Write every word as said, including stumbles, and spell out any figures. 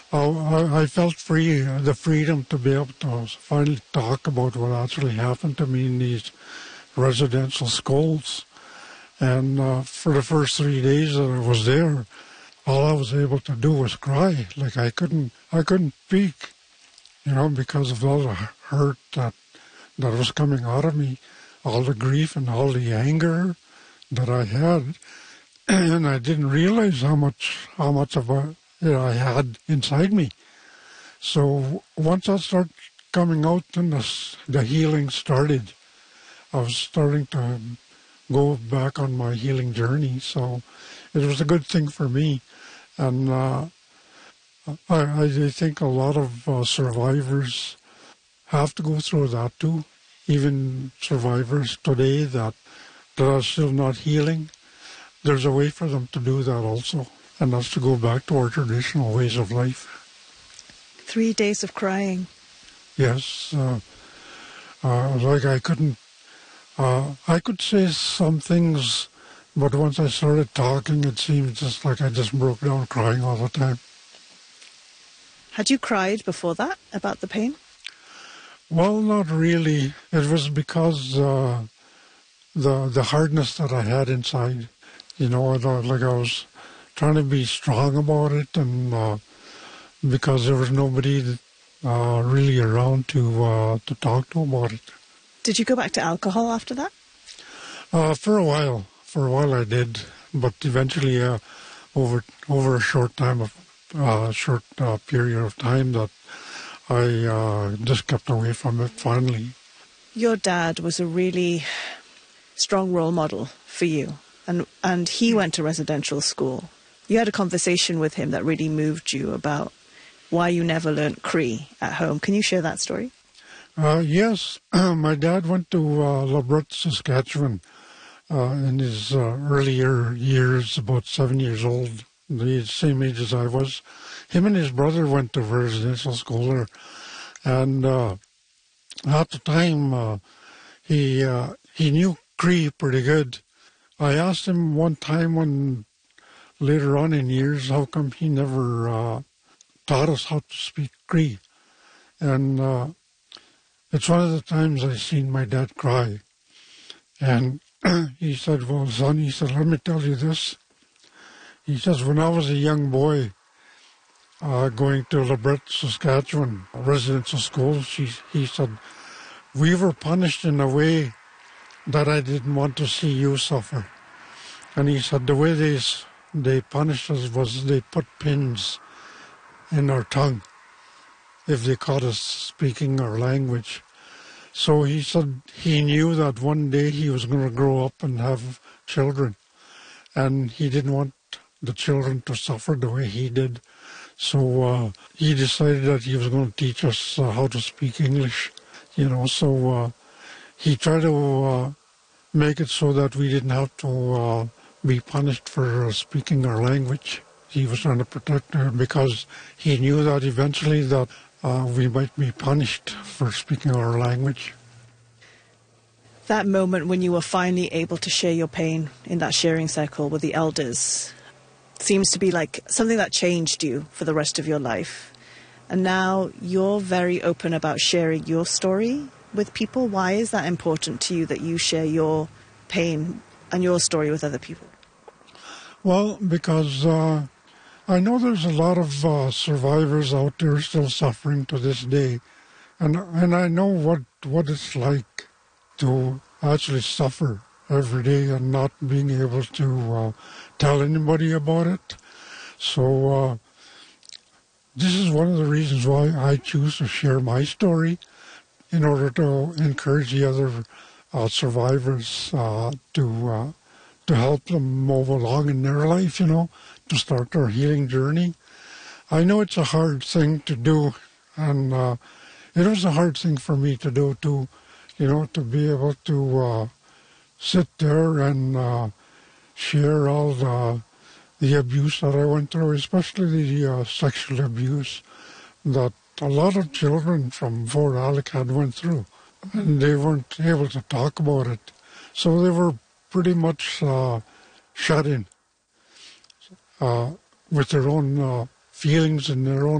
I, I felt free, uh, the freedom to be able to finally talk about what actually happened to me in these residential schools. And uh, for the first three days that I was there, all I was able to do was cry. Like I couldn't, I couldn't speak, you know, because of all the hurt that that was coming out of me, all the grief and all the anger that I had, and I didn't realize how much, how much of a you know, I had inside me. So once I started coming out and the, the healing started, I was starting to go back on my healing journey. So it was a good thing for me. And uh, I, I think a lot of uh, survivors have to go through that too. Even survivors today that, that are still not healing, there's a way for them to do that also. And that's to go back to our traditional ways of life. Three days of crying. Yes. Uh, uh, like I couldn't, uh, I could say some things, but once I started talking, it seemed just like I just broke down crying all the time. Had you cried before that about the pain? Well, not really. It was because uh, the the hardness that I had inside, you know, like I was trying to be strong about it, and uh, because there was nobody uh, really around to uh, to talk to about it. Did you go back to alcohol after that? Uh, for a while, for a while I did, but eventually, uh, over over a short time of uh, short uh, period of time, that I uh, just kept away from it. Finally, your dad was a really strong role model for you, and and he went to residential school. You had a conversation with him that really moved you about why you never learnt Cree at home. Can you share that story? Uh, yes, my dad went to uh, Labrutte, Saskatchewan uh, in his uh, earlier years, about seven years old, the same age as I was. Him and his brother went to residential school there, and uh, at the time uh, he uh, he knew Cree pretty good. I asked him one time when later on in years, how come he never uh, taught us how to speak Cree? And uh, it's one of the times I seen my dad cry. And he said, well, son, he said, let me tell you this. He says, when I was a young boy uh, going to Labrutte, Saskatchewan, residential school, she, he said, we were punished in a way that I didn't want to see you suffer. And he said, the way they... they punished us was they put pins in our tongue if they caught us speaking our language. So he said he knew that one day he was going to grow up and have children, and he didn't want the children to suffer the way he did. So uh, he decided that he was going to teach us uh, how to speak English, you know. So uh, he tried to uh, make it so that we didn't have to uh, be punished for uh, speaking our language. He was trying to protect her because he knew that eventually that uh, we might be punished for speaking our language. That moment when you were finally able to share your pain in that sharing circle with the elders seems to be like something that changed you for the rest of your life. And now you're very open about sharing your story with people. Why is that important to you, that you share your pain and your story with other people? Well, because uh, I know there's a lot of uh, survivors out there still suffering to this day. And and I know what, what it's like to actually suffer every day and not being able to uh, tell anybody about it. So uh, this is one of the reasons why I choose to share my story, in order to encourage the other uh, survivors uh, to uh, to help them move along in their life, you know, to start their healing journey. I know it's a hard thing to do, and uh, it was a hard thing for me to do too, you know, to be able to uh, sit there and uh, share all the, the abuse that I went through, especially the uh, sexual abuse that a lot of children from Fort Alec had went through, and they weren't able to talk about it. So they were pretty much uh, shut in uh, with their own uh, feelings and their own